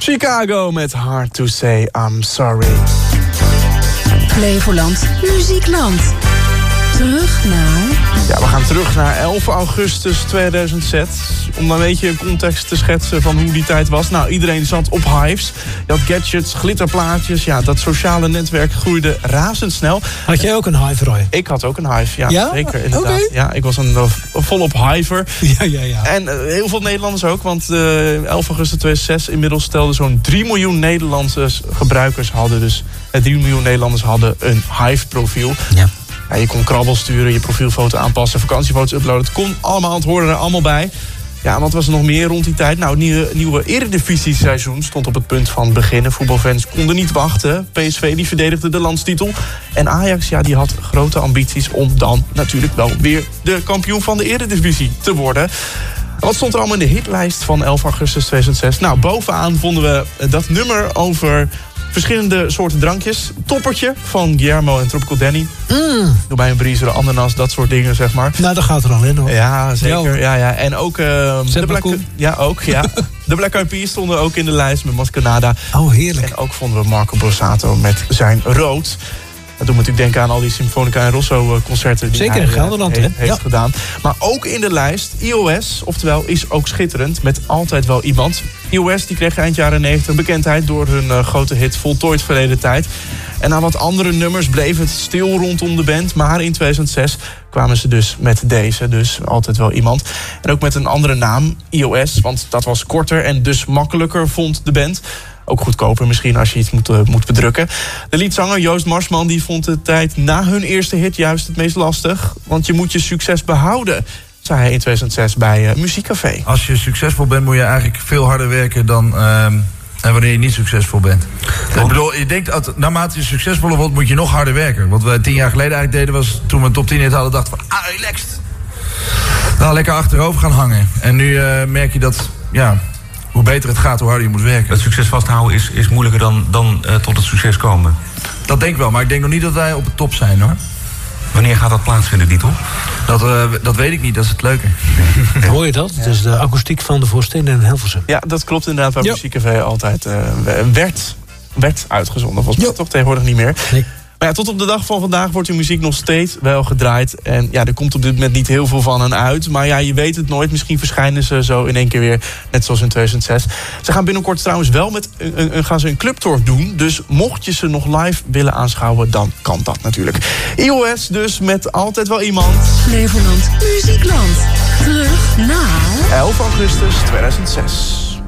Chicago met Hard to Say I'm Sorry. Flevoland, Muziekland. Terug naar... Ja, we gaan terug naar 11 augustus 2006. Om dan een beetje een context te schetsen van hoe die tijd was. Nou, iedereen zat op Hives. Je had gadgets, glitterplaatjes. Ja, dat sociale netwerk groeide razendsnel. Had jij ook een Hive, Roy? Ik had ook een Hive, ja, ja? Zeker, inderdaad. Okay. Ja, ik was een volop Hiver. Ja. En heel veel Nederlanders ook, want 11 augustus 2006 inmiddels stelden zo'n 3 miljoen Nederlandse gebruikers hadden dus... 3 miljoen Nederlanders hadden een Hive-profiel. Ja. Ja, je kon krabbel sturen, je profielfoto aanpassen, vakantiefoto's uploaden. Het kon allemaal, het hoorde er allemaal bij. Ja, wat was er nog meer rond die tijd? Nou, het nieuwe Eredivisie-seizoen stond op het punt van beginnen. Voetbalfans konden niet wachten. PSV die verdedigde de landstitel. En Ajax, ja, die had grote ambities om dan natuurlijk wel weer de kampioen van de Eredivisie te worden. Wat stond er allemaal in de hitlijst van 11 augustus 2006? Nou, bovenaan vonden we dat nummer over... verschillende soorten drankjes. Toppertje van Guillermo en Tropical Danny. Doe bij een briezer, ananas, dat soort dingen, zeg maar. Nou, dat gaat er al in, hoor. Ja, zeker. Ja. En ook... de Black Eyed Peas stonden ook in de lijst met Mascanada. Oh, heerlijk. En ook vonden we Marco Borsato met zijn Rood. Dat doet me natuurlijk denken aan al die Symfonica en Rosso concerten die zeker in Gelderland, heeft gedaan. Maar ook in de lijst iOS, oftewel is ook schitterend, met Altijd Wel Iemand. iOS die kreeg eind jaren 90 bekendheid door hun grote hit Voltooid Verleden Tijd. En na wat andere nummers bleef het stil rondom de band. Maar in 2006 kwamen ze dus met deze, dus Altijd Wel Iemand. En ook met een andere naam, iOS, want dat was korter en dus makkelijker, vond de band. Ook goedkoper misschien als je iets moet bedrukken. De liedzanger Joost Marsman die vond de tijd na hun eerste hit juist het meest lastig. Want je moet je succes behouden, zei hij in 2006 bij Muziekcafé. Als je succesvol bent moet je eigenlijk veel harder werken dan wanneer je niet succesvol bent. Ik bedoel, je denkt dat naarmate je succesvoller wordt moet je nog harder werken. Wat we 10 jaar geleden eigenlijk deden was toen we een top 10 hit hadden dachten van relaxed. Nou, lekker achterover gaan hangen. En nu merk je dat, ja... hoe beter het gaat, hoe harder je moet werken. Het succes vasthouden is moeilijker dan tot het succes komen. Dat denk ik wel, maar ik denk nog niet dat wij op de top zijn, hoor. Wanneer gaat dat plaatsvinden, Dietel? Dat weet ik niet, dat is het leuke. Hoor je dat? Het is de akoestiek van de Voorstin en Hilversum. Ja, dat klopt inderdaad, waar Muziekcafé altijd werd uitgezonden. Volgens mij toch tegenwoordig niet meer. Nee. Maar ja, tot op de dag van vandaag wordt die muziek nog steeds wel gedraaid. En ja, er komt op dit moment niet heel veel van hen uit. Maar ja, je weet het nooit. Misschien verschijnen ze zo in één keer weer, net zoals in 2006. Ze gaan binnenkort trouwens wel gaan ze een clubtour doen. Dus mocht je ze nog live willen aanschouwen, dan kan dat natuurlijk. iOS dus met Altijd Wel Iemand. Flevoland, Muziekland. Terug naar... 11 augustus 2006.